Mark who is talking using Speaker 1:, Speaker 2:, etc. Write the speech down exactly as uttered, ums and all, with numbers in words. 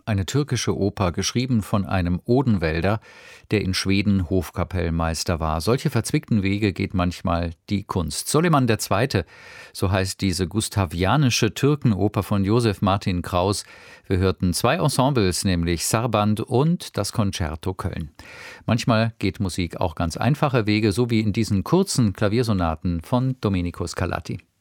Speaker 1: eine türkische Oper, geschrieben von einem Odenwälder, der in Schweden Hofkapellmeister war. Solche verzwickten Wege geht manchmal die Kunst. Soliman der Zweite, so heißt diese gustavianische Türkenoper von Josef Martin Kraus. Wir hörten zwei Ensembles, nämlich Sarband und das Concerto Köln. Manchmal geht Musik auch ganz einfache Wege, so wie in diesen kurzen Klaviersonaten von Domenico Scarlatti.